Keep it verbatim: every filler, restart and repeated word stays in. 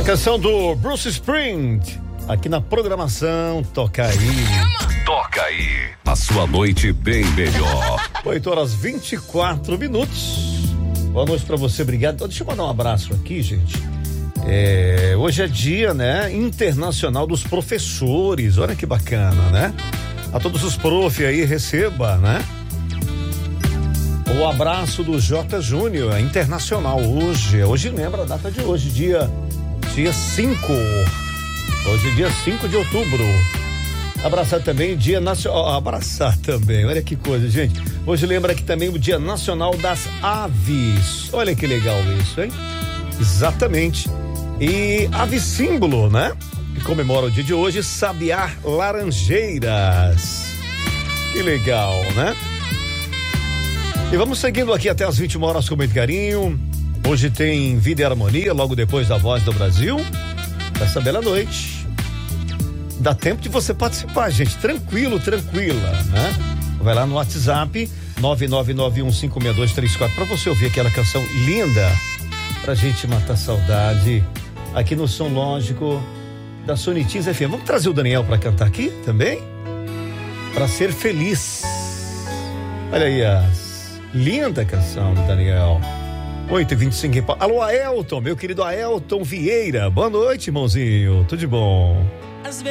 Canção do Bruce Springsteen, aqui na programação Toca Aí. Toca Aí, a sua noite bem melhor. oito horas e vinte e quatro minutos. Boa noite pra você, obrigado. Deixa eu mandar um abraço aqui, gente. É, hoje é dia, né, internacional dos professores, olha que bacana, né? A todos os prof aí, receba, né? O abraço do J. Júnior, internacional hoje, hoje lembra a data de hoje, dia dia cinco, hoje dia cinco de outubro. Abraçar também o dia nacional, abraçar também, olha que coisa, gente. Hoje lembra aqui também o dia nacional das aves, olha que legal isso, hein? Exatamente. E ave símbolo, né? Que comemora o dia de hoje, Sabiá Laranjeiras. Que legal, né? E vamos seguindo aqui até as vinte e uma horas com muito carinho. Hoje tem Vida e Harmonia, logo depois da Voz do Brasil. Essa bela noite. Dá tempo de você participar, gente. Tranquilo, tranquila, né? Vai lá no WhatsApp nove nove nove um cinco seis dois três quatro pra você ouvir aquela canção linda pra gente matar saudade aqui no Som Lógico da Sonitins F M. Vamos trazer o Daniel pra cantar aqui também? Pra ser feliz. Olha aí a linda canção do Daniel. oito e vinte e cinco. Alô, Aelton, meu querido Aelton Vieira. Boa noite, irmãozinho. Tudo de bom?